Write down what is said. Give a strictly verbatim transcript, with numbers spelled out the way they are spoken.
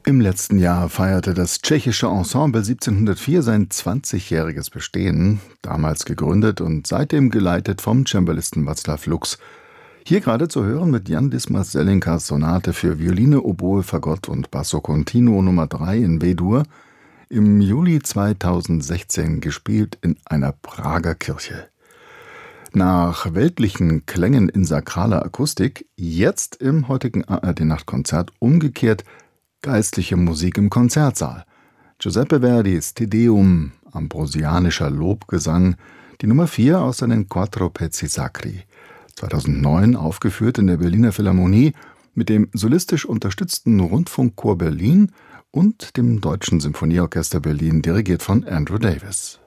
Im letzten Jahr feierte das tschechische Ensemble siebzehnhundertvier sein zwanzigjähriges Bestehen, damals gegründet und seitdem geleitet vom Cembalisten Václav Lux. Hier gerade zu hören mit Jan Dismas Zelinkas Sonate für Violine, Oboe, Fagott und Basso Continuo Nummer drei in B-Dur, im Juli zweitausendsechzehn gespielt in einer Prager Kirche. Nach weltlichen Klängen in sakraler Akustik, jetzt im heutigen A R D-Nachtkonzert umgekehrt geistliche Musik im Konzertsaal. Giuseppe Verdis Te Deum, ambrosianischer Lobgesang, die Nummer vier aus seinen Quattro Pezzi Sacri, zweitausendneun aufgeführt in der Berliner Philharmonie mit dem solistisch unterstützten Rundfunkchor Berlin und dem Deutschen Symphonieorchester Berlin, dirigiert von Andrew Davis.